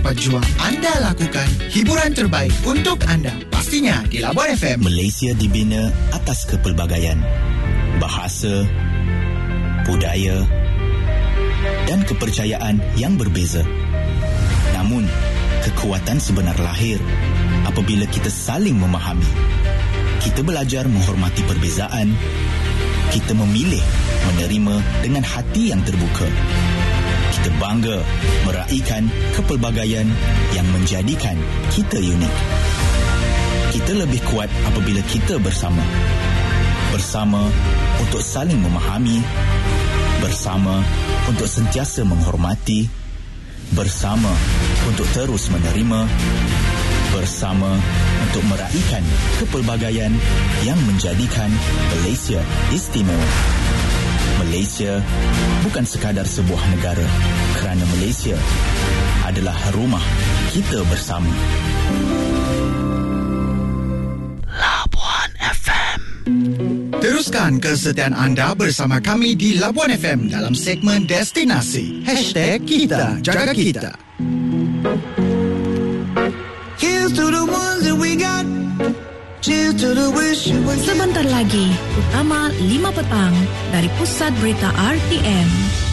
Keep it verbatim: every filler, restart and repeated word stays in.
dapat jua anda lakukan hiburan terbaik untuk anda. Pastinya di Labuan F M. Malaysia dibina atas kepelbagaian bahasa, budaya dan kepercayaan yang berbeza. Namun, kekuatan sebenar lahir apabila kita saling memahami. Kita belajar menghormati perbezaan. Kita memilih menerima dengan hati yang terbuka. Kita bangga meraihkan kepelbagaian yang menjadikan kita unik. Kita lebih kuat apabila kita bersama. Bersama untuk saling memahami. Bersama untuk sentiasa menghormati. Bersama untuk terus menerima. Bersama untuk meraihkan kepelbagaian yang menjadikan Malaysia istimewa. Malaysia bukan sekadar sebuah negara, kerana Malaysia adalah rumah kita bersama. Labuan F M. Teruskan kesetiaan anda bersama kami di Labuan F M dalam segmen Destinasi. Hashtag Kita Jaga Kita. Here's to the ones that we got. Cheers to the wish you were. Sebentar lagi, utama lima petang dari Pusat Berita R T M.